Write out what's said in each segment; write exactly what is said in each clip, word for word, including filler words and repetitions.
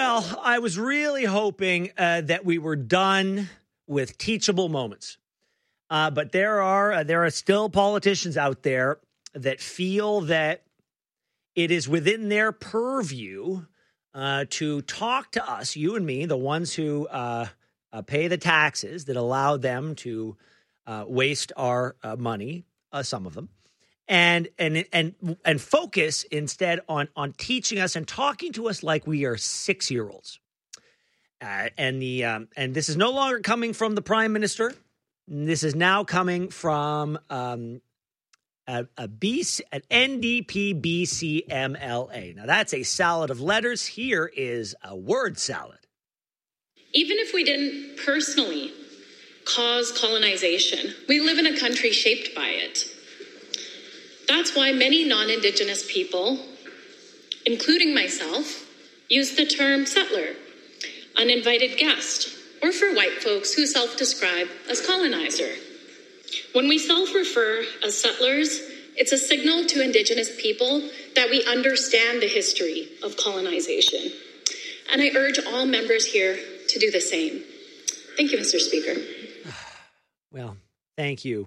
Well, I was really hoping uh, that we were done with teachable moments. Uh, but there are uh, there are still politicians out there that feel that it is within their purview uh, to talk to us, you and me, the ones who uh, uh, pay the taxes that allow them to uh, waste our uh, money, uh, some of them, and and and and focus instead on on teaching us and talking to us like we are six year olds. Uh, and the um, and this is no longer coming from the Prime Minister. This is now coming from um, a, a B C, an N D P B C M L A. Now, that's a salad of letters. Here is a word salad. Even if we didn't personally cause colonization, we live in a country shaped by it. That's why many non-Indigenous people, including myself, use the term settler, uninvited guest, or for white folks who self-describe as colonizer. When we self-refer as settlers, it's a signal to Indigenous people that we understand the history of colonization. And I urge all members here to do the same. Thank you, Mister Speaker. Well, thank you,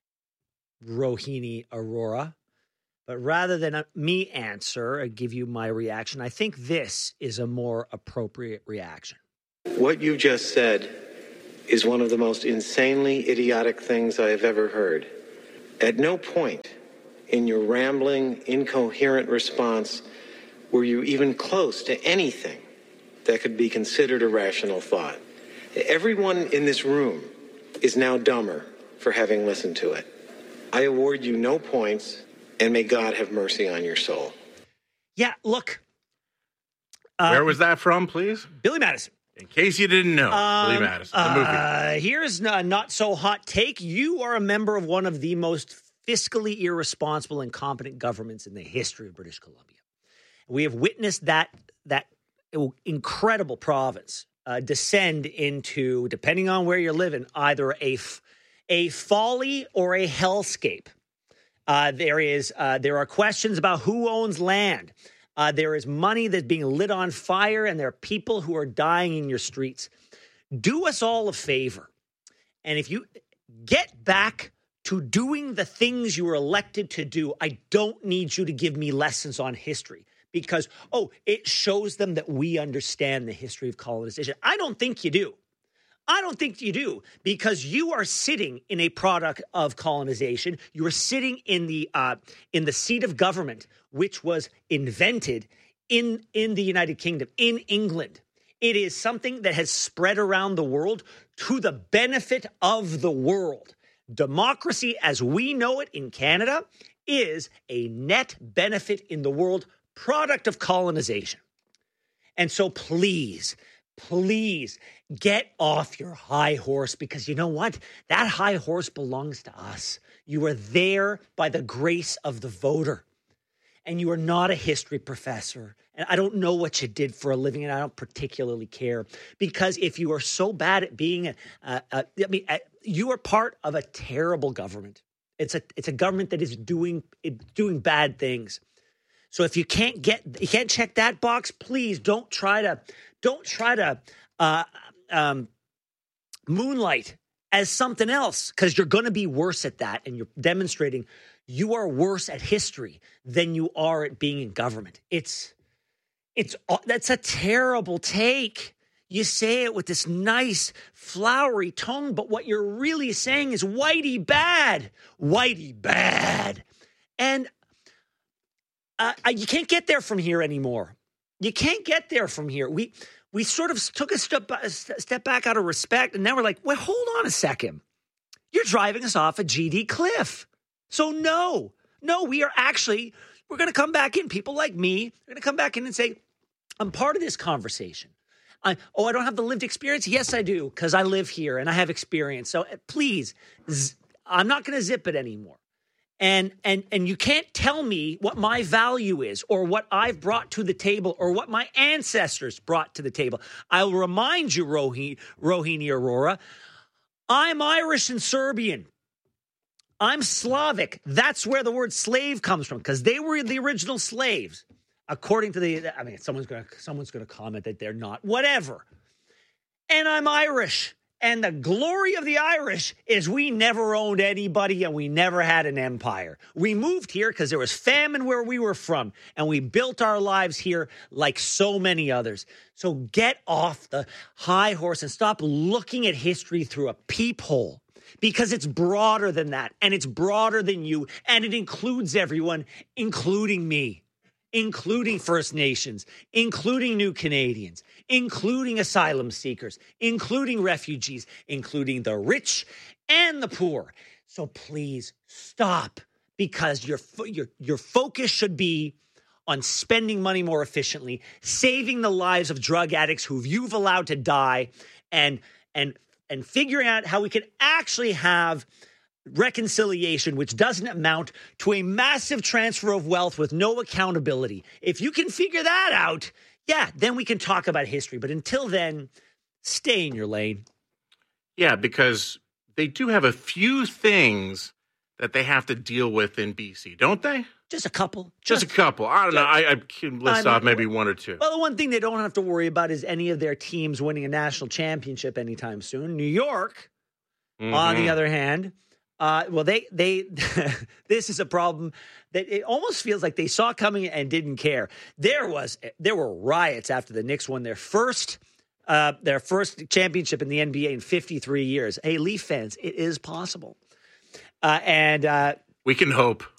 Rohini Arora. But rather than me answer or give you my reaction, I think this is a more appropriate reaction. What you just said is one of the most insanely idiotic things I have ever heard. At no point in your rambling, incoherent response were you even close to anything that could be considered a rational thought. Everyone in this room is now dumber for having listened to it. I award you no points, and may God have mercy on your soul. Yeah, look. Uh, Where was that from, please? Billy Madison. In case you didn't know, um, Billy Madison, the movie. Uh, here's a not so hot take. You are a member of one of the most fiscally irresponsible and incompetent governments in the history of British Columbia. We have witnessed that that incredible province uh, descend into, depending on where you're living, either a a folly or a hellscape. Uh, there is uh, there are questions about who owns land. Uh, there is money that's being lit on fire, and there are people who are dying in your streets. Do us all a favor. And if you get back to doing the things you were elected to do, I don't need you to give me lessons on history because, oh, it shows them that we understand the history of colonization. I don't think you do. I don't think you do, because you are sitting in a product of colonization. You are sitting in the uh, in the seat of government, which was invented in, in the United Kingdom, in England. It is something that has spread around the world to the benefit of the world. Democracy, as we know it in Canada, is a net benefit in the world, product of colonization. And so please, Please get off your high horse, because you know what? That high horse belongs to us. You are there by the grace of the voter. And you are not a history professor. And I don't know what you did for a living, and I don't particularly care. Because if you are so bad at being, a, a, a, I mean, a, you are part of a terrible government. It's a it's a government that is doing it, doing bad things. So if you can't get, you can't check that box, please don't try to. Don't try to uh, um, moonlight as something else, because you're going to be worse at that. And you're demonstrating you are worse at history than you are at being in government. It's it's that's a terrible take. You say it with this nice, flowery tone, but what you're really saying is whitey bad, whitey bad. And uh, you can't get there from here anymore. You can't get there from here. We we sort of took a step, a step back out of respect, and now we're like, well, hold on a second. You're driving us off a G D cliff. So no, no, we are actually, we're going to come back in. People like me are going to come back in and say, I'm part of this conversation. I, oh, I don't have the lived experience? Yes, I do, because I live here and I have experience. So please, z- I'm not going to zip it anymore. And and and you can't tell me what my value is or what I've brought to the table or what my ancestors brought to the table. I'll remind you, Rohini, Rohini Arora, I'm Irish and Serbian. I'm Slavic. That's where the word slave comes from, because they were the original slaves. according to the, I mean, someone's going to someone's going to comment that they're not, whatever. And I'm Irish. And the glory of the Irish is we never owned anybody and we never had an empire. We moved here because there was famine where we were from, and we built our lives here like so many others. So get off the high horse and stop looking at history through a peephole, because it's broader than that, and it's broader than you, and it includes everyone, including me. Including First Nations, including New Canadians, including asylum seekers, including refugees, including the rich and the poor. So please stop, because your your your focus should be on spending money more efficiently, saving the lives of drug addicts who you've allowed to die, and and and figuring out how we can actually have reconciliation, which doesn't amount to a massive transfer of wealth with no accountability. If you can figure that out, yeah, then we can talk about history. But until then, stay in your lane. Yeah, because they do have a few things that they have to deal with in B C, don't they? Just a couple. Just, just a couple. I don't just, know. I, I can list I mean, off maybe one or two. Well, the one thing they don't have to worry about is any of their teams winning a national championship anytime soon. New York, mm-hmm. on the other hand, Uh, well, they they this is a problem that it almost feels like they saw coming and didn't care. There was there were riots after the Knicks won their first uh, their first championship in the N B A in fifty-three years. Hey, Leaf fans, it is possible, uh, and uh, we can hope.